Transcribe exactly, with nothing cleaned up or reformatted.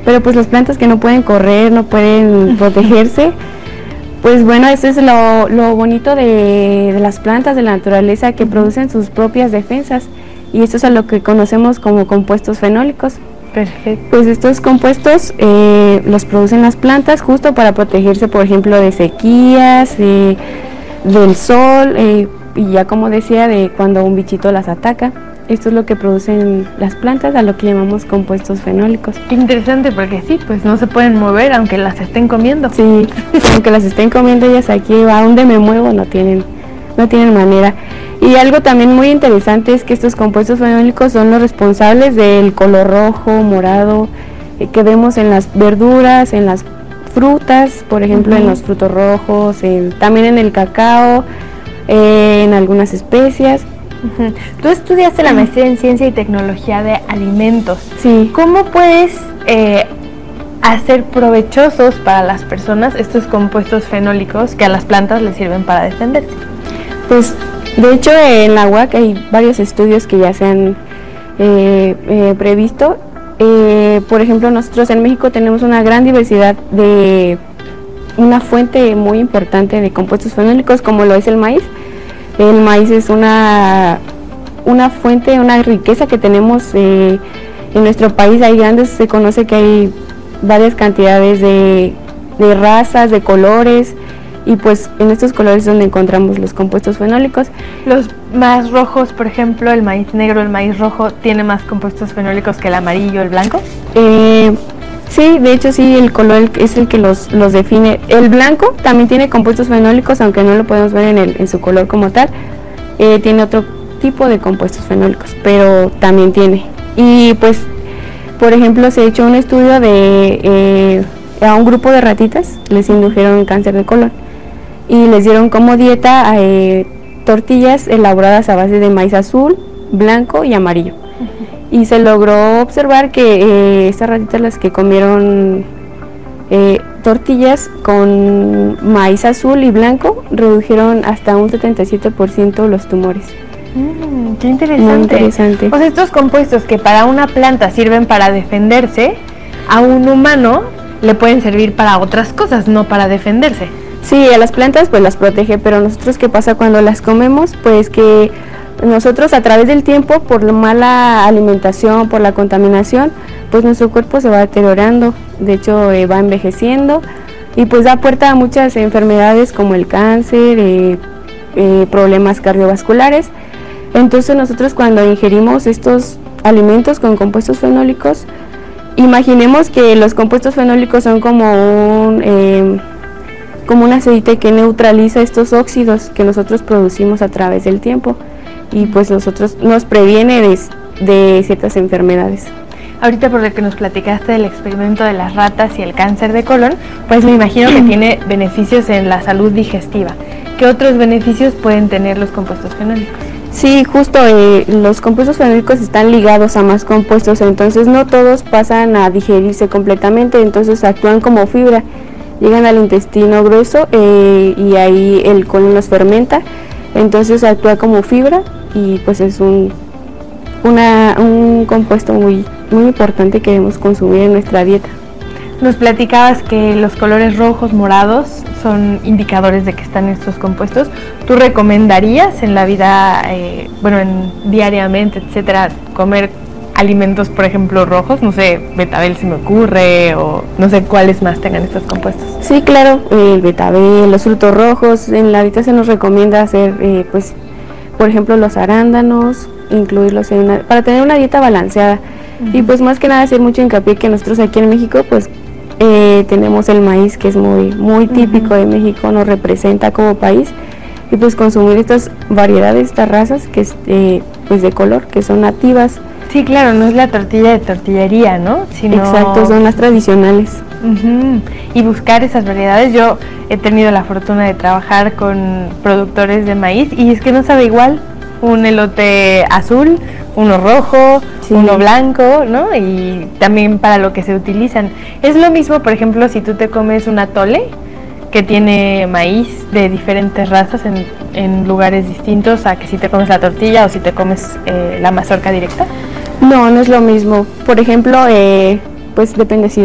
pero pues las plantas que no pueden correr, no pueden protegerse, pues bueno, eso es lo, lo bonito de, de las plantas, de la naturaleza, que producen sus propias defensas, y esto es a lo que conocemos como compuestos fenólicos. Perfecto. Pues estos compuestos eh, los producen las plantas justo para protegerse, por ejemplo, de sequías, eh, del sol, eh, y ya como decía, de cuando un bichito las ataca. Esto es lo que producen las plantas, a lo que llamamos compuestos fenólicos. Qué interesante, porque sí, pues no se pueden mover aunque las estén comiendo. Sí, aunque las estén comiendo ellas aquí, a donde me muevo, no tienen, no tienen manera. Y algo también muy interesante es que estos compuestos fenólicos son los responsables del color rojo, morado, eh, que vemos en las verduras, en las frutas, por ejemplo, uh-huh. en los frutos rojos, en, también en el cacao, eh, en algunas especias. Uh-huh. Tú estudiaste la maestría en Ciencia y Tecnología de Alimentos. Sí. ¿Cómo puedes eh, hacer provechosos para las personas estos compuestos fenólicos que a las plantas les sirven para defenderse? Pues, de hecho, en la U A C hay varios estudios que ya se han eh, eh, previsto. Eh, por ejemplo, nosotros en México tenemos una gran diversidad de una fuente muy importante de compuestos fenólicos, como lo es el maíz. El maíz es una, una fuente, una riqueza que tenemos eh, en nuestro país. Hay grandes, se conoce que hay varias cantidades de, de razas, de colores, y pues en estos colores es donde encontramos los compuestos fenólicos. Los más rojos, por ejemplo, el maíz negro, el maíz rojo, ¿tiene más compuestos fenólicos que el amarillo, el blanco? Eh, sí, de hecho sí, el color es el que los, los define. El blanco también tiene compuestos fenólicos, aunque no lo podemos ver en, el, en su color como tal. Eh, tiene otro tipo de compuestos fenólicos, pero también tiene. Y pues, por ejemplo, se ha hecho un estudio de eh, a un grupo de ratitas, les indujeron cáncer de colon y les dieron como dieta eh, tortillas elaboradas a base de maíz azul, blanco y amarillo. Uh-huh. Y se logró observar que eh, estas ratitas, las que comieron eh, tortillas con maíz azul y blanco, redujeron hasta un setenta y siete por ciento los tumores. Mm, qué interesante. Muy interesante. O sea, estos compuestos que para una planta sirven para defenderse, a un humano le pueden servir para otras cosas, no para defenderse. Sí, a las plantas pues las protege, pero nosotros, ¿qué pasa cuando las comemos? Pues que nosotros a través del tiempo, por la mala alimentación, por la contaminación, pues nuestro cuerpo se va deteriorando, de hecho eh, va envejeciendo, y pues da puerta a muchas enfermedades como el cáncer, eh, eh, problemas cardiovasculares. Entonces nosotros, cuando ingerimos estos alimentos con compuestos fenólicos, imaginemos que los compuestos fenólicos son como un, eh, como un aceite que neutraliza estos óxidos que nosotros producimos a través del tiempo, y pues nosotros nos previene de, de ciertas enfermedades. Ahorita, por lo que nos platicaste del experimento de las ratas y el cáncer de colon, pues me imagino que tiene beneficios en la salud digestiva. ¿Qué otros beneficios pueden tener los compuestos fenólicos? Sí, justo eh, los compuestos fenólicos están ligados a más compuestos, entonces no todos pasan a digerirse completamente, entonces actúan como fibra, llegan al intestino grueso eh, y ahí el colon los fermenta, entonces actúa como fibra y pues es un, una, un compuesto muy, muy importante que debemos consumir en nuestra dieta. Nos platicabas que los colores rojos, morados son indicadores de que están estos compuestos. ¿Tú recomendarías en la vida, eh, bueno, en, diariamente, etcétera, comer alimentos, por ejemplo, rojos? No sé, betabel se me ocurre, o no sé cuáles más tengan estos compuestos. Sí, claro, el betabel, los frutos rojos. En la dieta se nos recomienda hacer, eh, pues, por ejemplo, los arándanos, incluirlos en una, para tener una dieta balanceada. Uh-huh. Y pues más que nada hacer mucho hincapié que nosotros aquí en México, pues, Eh, tenemos el maíz, que es muy muy típico uh-huh. de México, nos representa como país, y pues consumir estas variedades, estas razas que es eh, pues de color, que son nativas. Sí, claro, no es la tortilla de tortillería, ¿no? Sino... Exacto, son las tradicionales. Uh-huh. Y buscar esas variedades. Yo he tenido la fortuna de trabajar con productores de maíz, y es que no sabe igual un elote azul, uno rojo, sí. uno blanco, ¿no? Y también para lo que se utilizan. Es lo mismo, por ejemplo, si tú te comes un atole que tiene maíz de diferentes razas en, en lugares distintos, a que si te comes la tortilla o si te comes eh, la mazorca directa. No, no es lo mismo. Por ejemplo, eh, pues depende si